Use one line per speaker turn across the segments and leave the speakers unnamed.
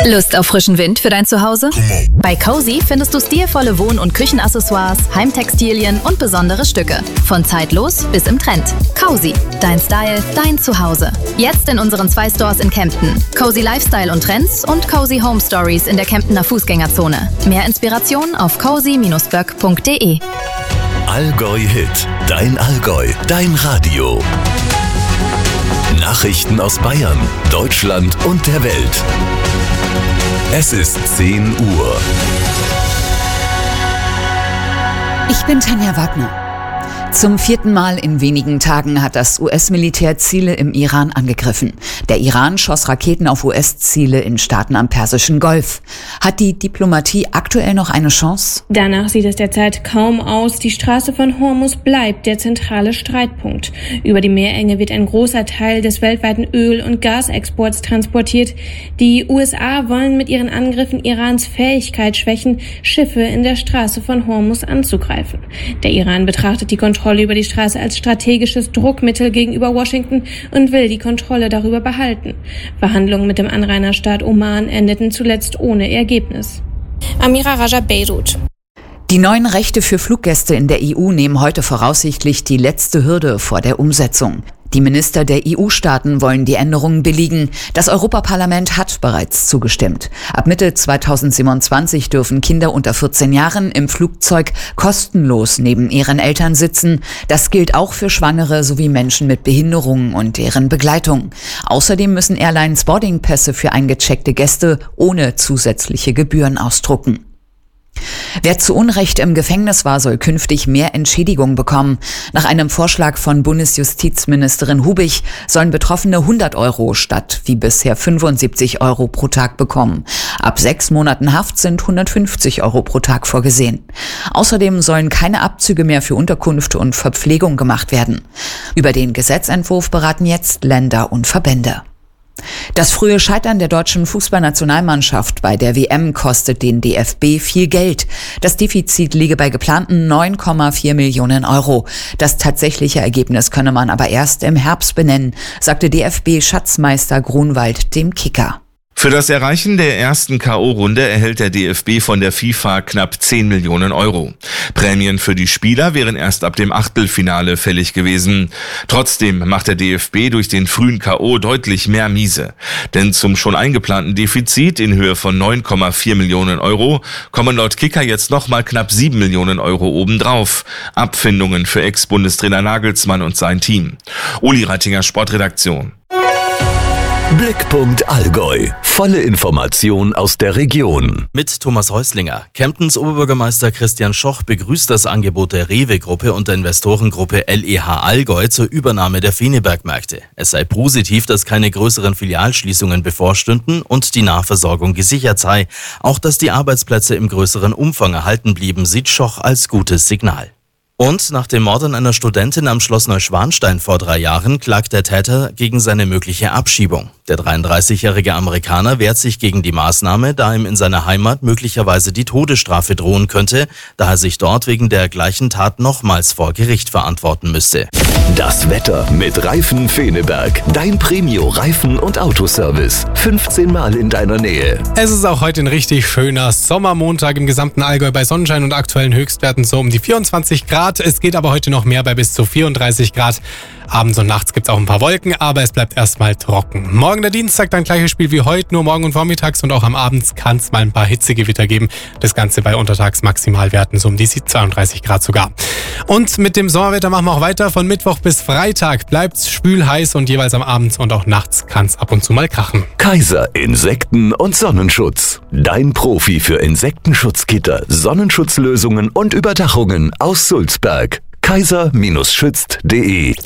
Lust auf frischen Wind für dein Zuhause? Bei Cozy findest du stilvolle Wohn- und Küchenaccessoires, Heimtextilien und besondere Stücke. Von zeitlos bis im Trend. Cozy, dein Style, dein Zuhause. Jetzt in unseren 2 Stores in Kempten. Cozy Lifestyle und Trends und Cozy Home Stories in der Kemptener Fußgängerzone. Mehr Inspiration auf cozy-böck.de.
Allgäu Hit, dein Allgäu, dein Radio. Nachrichten aus Bayern, Deutschland und der Welt. Es ist 10 Uhr.
Ich bin Tanja Wagner. Zum 4. Mal in wenigen Tagen hat das US-Militär Ziele im Iran angegriffen. Der Iran schoss Raketen auf US-Ziele in Staaten am Persischen Golf. Hat die Diplomatie aktuell noch eine Chance?
Danach sieht es derzeit kaum aus. Die Straße von Hormuz bleibt der zentrale Streitpunkt. Über die Meerenge wird ein großer Teil des weltweiten Öl- und Gasexports transportiert. Die USA wollen mit ihren Angriffen Irans Fähigkeit schwächen, Schiffe in der Straße von Hormuz anzugreifen. Der Iran betrachtet die Kontrolle über die Straße als strategisches Druckmittel gegenüber Washington und will die Kontrolle darüber behalten. Verhandlungen mit dem Anrainerstaat Oman endeten zuletzt ohne Ergebnis. Amira Raja, Beirut.
Die neuen Rechte für Fluggäste in der EU nehmen heute voraussichtlich die letzte Hürde vor der Umsetzung. Die Minister der EU-Staaten wollen die Änderungen billigen. Das Europaparlament hat bereits zugestimmt. Ab Mitte 2027 dürfen Kinder unter 14 Jahren im Flugzeug kostenlos neben ihren Eltern sitzen. Das gilt auch für Schwangere sowie Menschen mit Behinderungen und deren Begleitung. Außerdem müssen Airlines Boardingpässe für eingecheckte Gäste ohne zusätzliche Gebühren ausdrucken. Wer zu Unrecht im Gefängnis war, soll künftig mehr Entschädigung bekommen. Nach einem Vorschlag von Bundesjustizministerin Hubig sollen Betroffene 100 € statt wie bisher 75 € pro Tag bekommen. Ab 6 Monaten Haft sind 150 € pro Tag vorgesehen. Außerdem sollen keine Abzüge mehr für Unterkunft und Verpflegung gemacht werden. Über den Gesetzentwurf beraten jetzt Länder und Verbände. Das frühe Scheitern der deutschen Fußballnationalmannschaft bei der WM kostet den DFB viel Geld. Das Defizit liege bei geplanten 9,4 Millionen €. Das tatsächliche Ergebnis könne man aber erst im Herbst benennen, sagte DFB-Schatzmeister Grunwald dem Kicker.
Für das Erreichen der ersten K.O.-Runde erhält der DFB von der FIFA knapp 10 Millionen €. Prämien für die Spieler wären erst ab dem Achtelfinale fällig gewesen. Trotzdem macht der DFB durch den frühen K.O. deutlich mehr Miese. Denn zum schon eingeplanten Defizit in Höhe von 9,4 Millionen € kommen laut Kicker jetzt nochmal knapp 7 Millionen € obendrauf. Abfindungen für Ex-Bundestrainer Nagelsmann und sein Team. Uli Rattinger, Sportredaktion.
Blickpunkt Allgäu. Volle Information aus der Region.
Mit Thomas Häuslinger. Kemptens Oberbürgermeister Christian Schoch begrüßt das Angebot der Rewe-Gruppe und der Investorengruppe LEH Allgäu zur Übernahme der Feneberg-Märkte. Es sei positiv, dass keine größeren Filialschließungen bevorstünden und die Nahversorgung gesichert sei. Auch dass die Arbeitsplätze im größeren Umfang erhalten blieben, sieht Schoch als gutes Signal. Und nach dem Mord an einer Studentin am Schloss Neuschwanstein vor 3 Jahren klagt der Täter gegen seine mögliche Abschiebung. Der 33-jährige Amerikaner wehrt sich gegen die Maßnahme, da ihm in seiner Heimat möglicherweise die Todesstrafe drohen könnte, da er sich dort wegen der gleichen Tat nochmals vor Gericht verantworten müsste.
Das Wetter mit Reifen Feneberg. Dein Premio-Reifen- und Autoservice. 15 Mal in deiner Nähe.
Es ist auch heute ein richtig schöner Sommermontag im gesamten Allgäu bei Sonnenschein und aktuellen Höchstwerten so um die 24 Grad. Es geht aber heute noch mehr bei bis zu 34 Grad. Abends und nachts gibt es auch ein paar Wolken, aber es bleibt erstmal trocken. Morgen der Dienstag dann gleiches Spiel wie heute, nur morgen und vormittags und auch am Abend kann es mal ein paar Hitzegewitter geben. Das Ganze bei Untertagsmaximalwerten so um die 32 Grad sogar. Und mit dem Sommerwetter machen wir auch weiter. Von Mittwoch bis Freitag bleibt es schwül heiß und jeweils am Abend und auch nachts kann es ab und zu mal krachen.
Kaiser Insekten- und Sonnenschutz. Dein Profi für Insektenschutzgitter, Sonnenschutzlösungen und Überdachungen aus Sulzberg. kaiser-schützt.de.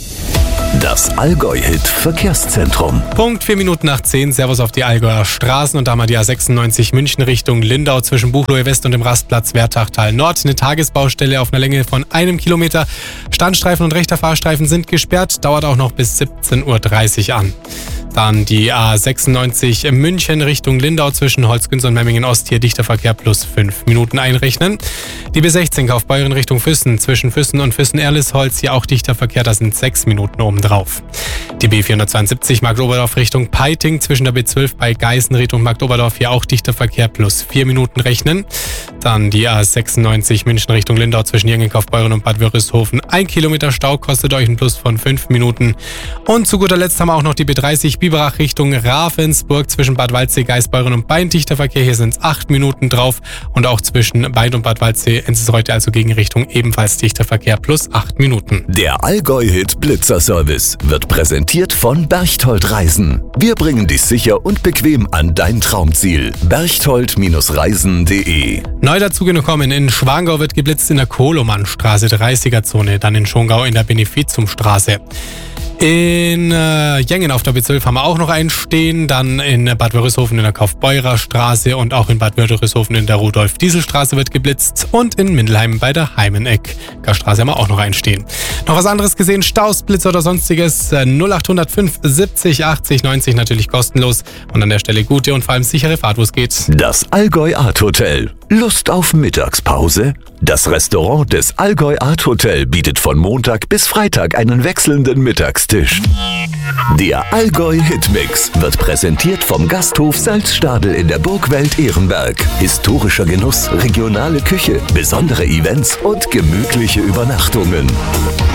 Das Allgäu-Hit-Verkehrszentrum.
Punkt 4 Minuten nach 10. Servus auf die Allgäuer Straßen und da mal die A96 München Richtung Lindau zwischen Buchloe West und dem Rastplatz Wertachtal Nord. Eine Tagesbaustelle auf einer Länge von 1 Kilometer. Standstreifen und rechter Fahrstreifen sind gesperrt, dauert auch noch bis 17:30 Uhr an. Dann die A96 München Richtung Lindau zwischen Holzgünz und Memmingen Ost. Hier dichter Verkehr plus 5 Minuten einrechnen. Die B16 Kaufbeuren Richtung Füssen zwischen Füssen und Füssen-Erlisholz. Hier auch dichter Verkehr, da sind 6 Minuten obendran. drauf. Die B472 Marktoberdorf Richtung Peiting zwischen der B12 bei Geißen Richtung Marktoberdorf hier auch dichter Verkehr plus 4 Minuten rechnen. Dann die A96 München Richtung Lindau zwischen Jengenkaufbeuren und Bad Wörishofen. 1 Kilometer Stau kostet euch ein Plus von 5 Minuten. Und zu guter Letzt haben wir auch noch die B30 Biberach Richtung Ravensburg zwischen Bad Waldsee, Geisbeuren und Bein. Dichter Verkehr, hier sind es 8 Minuten drauf. Und auch zwischen Bein und Bad Waldsee ist es heute also gegen Richtung ebenfalls dichter Verkehr plus 8 Minuten.
Der Allgäu-Hit Blitzer Service wird präsentiert von Berchtold Reisen. Wir bringen dich sicher und bequem an dein Traumziel. Berchtold-reisen.de.
Neu dazugekommen, in Schwangau wird geblitzt in der Kohlomannstraße 30er-Zone, dann in Schongau in der Benefizumstraße. In Jengen auf der B12 haben wir auch noch einen stehen, dann in Bad Wörishofen in der Kaufbeurer Straße und auch in Bad Wörishofen in der Rudolf-Diesel-Straße wird geblitzt und in Mindelheim bei der Heimenecker Straße haben wir auch noch einen stehen. Noch was anderes gesehen, Staus, Blitz oder sonstiges, 0805 70 80 90 natürlich kostenlos und an der Stelle gute und vor allem sichere Fahrt, wo es geht.
Das Allgäu Art Hotel. Lust auf Mittagspause? Das Restaurant des Allgäu Art Hotel bietet von Montag bis Freitag einen wechselnden Mittagstisch. Der Allgäu Hitmix wird präsentiert vom Gasthof Salzstadel in der Burgwelt Ehrenberg. Historischer Genuss, regionale Küche, besondere Events und gemütliche Übernachtungen.